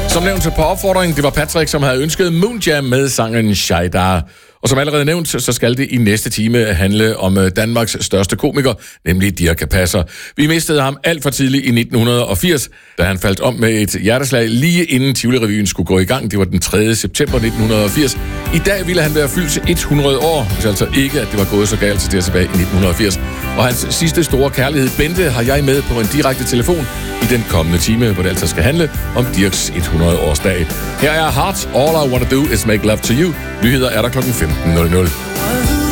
Som nævnt på opfordring, det var Patrick, som havde ønsket Moonjam med sangen Shaidar. Og som allerede nævnt, så skal det i næste time handle om Danmarks største komiker, nemlig Dirch Passer. Vi mistede ham alt for tidligt i 1980, da han faldt om med et hjerteslag lige inden Tivoli-revyen skulle gå i gang. Det var den 3. september 1980. I dag ville han være fyldt 100 år, hvis altså ikke, at det var gået så galt til det tilbage i 1980. Og hans sidste store kærlighed, Bente, har jeg med på en direkte telefon i den kommende time, hvor det altså skal handle om Dirchs 100-årsdag. Her er Heart, All I Wanna Do Is Make Love To You. Nyheder er der klokken 15.00.